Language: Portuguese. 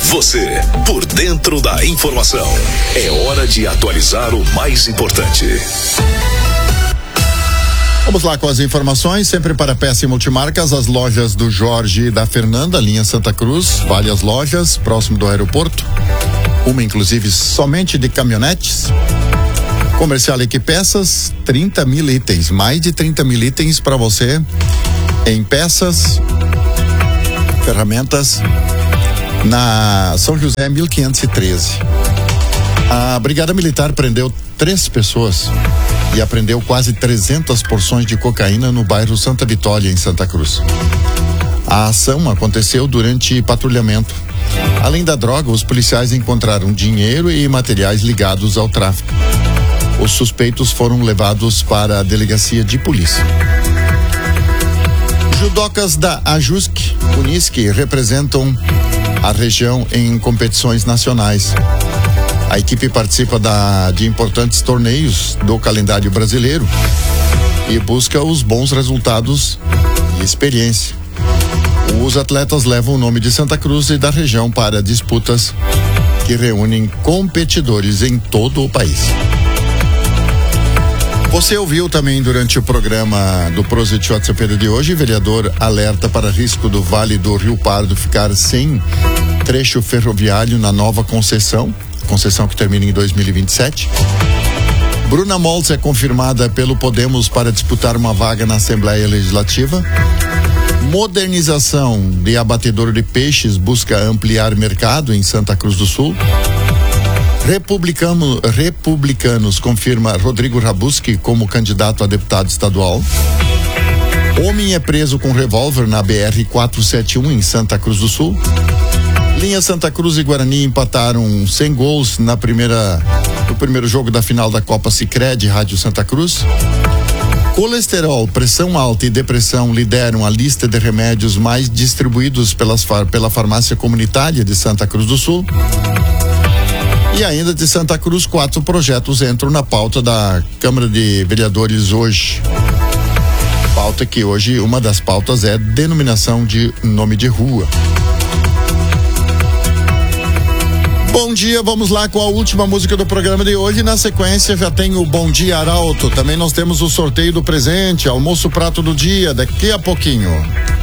Você, por dentro da informação. É hora de atualizar o mais importante. Vamos lá com as informações, sempre para peça e multimarcas, as lojas do Jorge e da Fernanda, linha Santa Cruz, várias lojas, próximo do aeroporto, uma inclusive somente de caminhonetes. Comercial Equipeças, 30 mil itens, mais de 30 mil itens para você em peças, ferramentas, na São José 1513. A Brigada Militar prendeu 3 pessoas e apreendeu quase 300 porções de cocaína no bairro Santa Vitória, em Santa Cruz. A ação aconteceu durante patrulhamento. Além da droga, os policiais encontraram dinheiro e materiais ligados ao tráfico. Os suspeitos foram levados para a delegacia de polícia. Judocas da AJUSC, Unisc, representam a região em competições nacionais. A equipe participa de importantes torneios do calendário brasileiro e busca os bons resultados e experiência. Os atletas levam o nome de Santa Cruz e da região para disputas que reúnem competidores em todo o país. Você ouviu também durante o programa do Prosit WhatsApp de hoje, vereador alerta para risco do Vale do Rio Pardo ficar sem trecho ferroviário na nova concessão que termina em 2027. Bruna Moltz é confirmada pelo Podemos para disputar uma vaga na Assembleia Legislativa. Modernização de abatedouro de peixes busca ampliar mercado em Santa Cruz do Sul. Republicanos confirma Rodrigo Rabuski como candidato a deputado estadual. Homem é preso com revólver na BR-471 em Santa Cruz do Sul. Linha Santa Cruz e Guarani empataram sem gols no primeiro jogo da final da Copa Sicredi Rádio Santa Cruz. Colesterol, pressão alta e depressão lideram a lista de remédios mais distribuídos pela farmácia comunitária de Santa Cruz do Sul. E ainda de Santa Cruz, 4 projetos entram na pauta da Câmara de Vereadores hoje. Pauta que hoje, uma das pautas é denominação de nome de rua. Bom dia, vamos lá com a última música do programa de hoje. Na sequência já tem o Bom Dia Arauto. Também nós temos o sorteio do presente, almoço prato do dia, daqui a pouquinho.